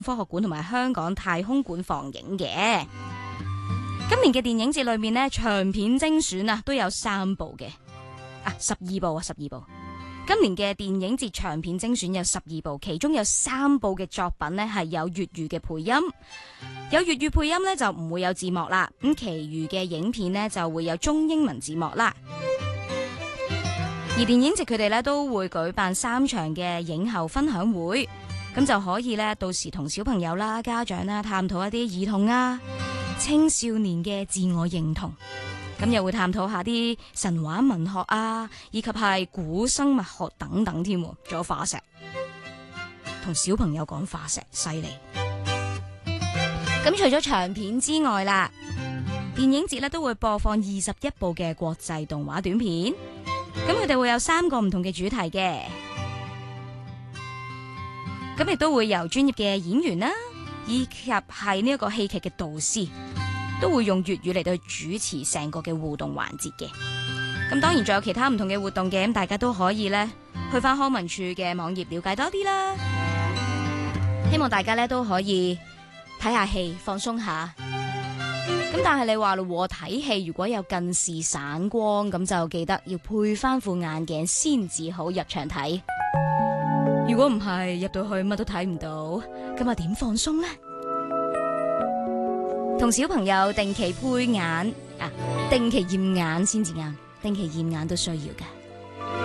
科學館同埋香港太空館放映嘅。今年嘅電影節裏面呢，長片精選啊都有3部嘅，12部。今年嘅電影節長片精選有12部，其中有3部嘅作品呢係有粵語嘅配音，有粵語配音呢就唔會有字幕啦。咁其餘嘅影片呢就會有中英文字幕啦。而電影節佢哋呢都會舉辦3場嘅影後分享會，咁就可以呢到時同小朋友啦、家長啦探討一啲兒童啊、青少年嘅自我認同。咁又會探討下啲神話文學啊，以及係古生物學等等添，仲有化石，同小朋友講化石，犀利。咁除咗長片之外啦，電影節咧都會播放21部嘅國際動畫短片，咁佢哋會有3個唔同嘅主題嘅，咁亦都會由專業嘅演員啦，以及係呢一個戲劇嘅導師，都會用粵語嚟到主持成個嘅互動環節嘅。咁當然仲有其他唔同嘅活動嘅，咁大家都可以呢去翻康文署嘅網頁了解多啲啦。希望大家呢都可以睇下戲放鬆下。咁但係你話咯，睇戲如果有近視散光，咁就記得要配翻副眼鏡先至好入場睇。如果唔係入到去乜都睇唔到，咁啊點放鬆呢？同小朋友定期配眼定期驗眼先至啱，定期驗眼都需要嘅。